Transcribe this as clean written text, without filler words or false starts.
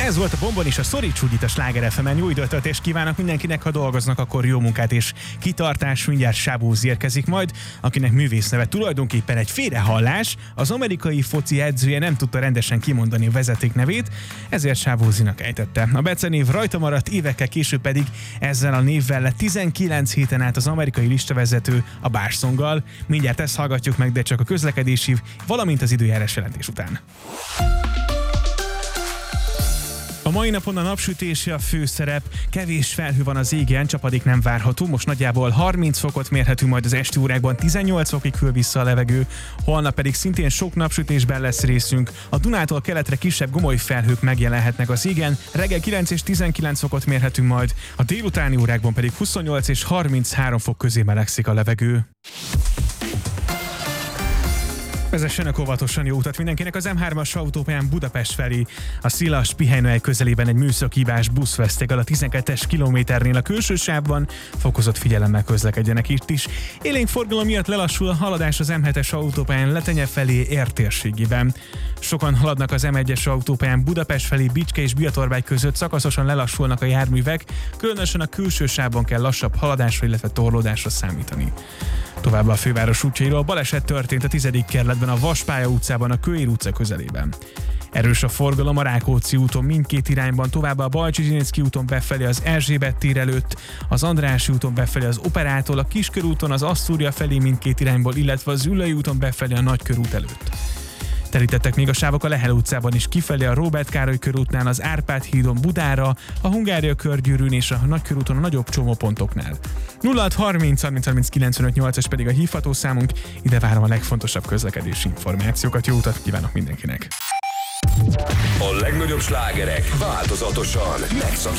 Ez volt a Bombon és a Szorítsd itt a Sláger FM-en. Jó időtöltést kívánok mindenkinek, ha dolgoznak, akkor jó munkát és kitartás. Mindjárt Sábózi érkezik majd, akinek művészneve tulajdonképpen egy félrehallás. Az amerikai foci edzője nem tudta rendesen kimondani a vezeték nevét, ezért Sábózinak ejtette. A becenév rajta maradt, évekkel később pedig ezzel a névvel lett 19 héten át az amerikai listavezető a Bársonggal. Mindjárt ezt hallgatjuk meg, de csak a közlekedési, valamint az időjárás jelentés után. A mai napon a napsütése a főszerep, kevés felhő van az égen, csapadék nem várható, most nagyjából 30 fokot mérhetünk majd az esti órákban, 18 fokig hűl vissza a levegő, holnap pedig szintén sok napsütésben lesz részünk, a Dunától keletre kisebb gomoly felhők megjelenhetnek az égen, reggel 9 és 19 fokot mérhetünk majd, a délutáni órákban pedig 28 és 33 fok közé melegszik a levegő. Vezessenek óvatosan, jó utat mindenkinek. Az M3-as autópályán Budapest felé a Szilas pihenőhely közelében egy műszaki-hibás busz vesztek el a 12-es kilométernél a külső sávban, fokozott figyelemmel közlekedjenek itt is. Élénk forgalom miatt lelassul a haladás az M7-es autópályán Letenye felé értérségében. Sokan haladnak az M1-es autópályán Budapest felé Bicske és Biatorbágy között, szakaszosan lelassulnak a járművek, különösen a külső sávban kell lassabb haladásra, illetve torlódásra számítani. Továbbá a főváros útjairól baleset történt a 10. kerületben a Vaspálya utcában a Kőér utca közelében. Erős a forgalom a Rákóczi úton mindkét irányban, továbbá a Bajcsy-Zsinicki úton befelé az Erzsébet tér előtt, az Andrássy úton befelé az Operától, a Kiskörúton az Asztúria felé mindkét irányból, illetve az Üllői úton befelé a Nagykörút előtt. Terítettek még a sávok a Lehel utcában is kifelé a Róbert Károly körútnál, az Árpád hídon Budára, a Hungária körgyűrűn és a Nagykörúton a nagyobb csomópontoknál. 0630 30 30 95 8-es pedig a hívható számunk, ide várom a legfontosabb közlekedési információkat. Jó utat kívánok mindenkinek! A legnagyobb slágerek változatosan megszakítják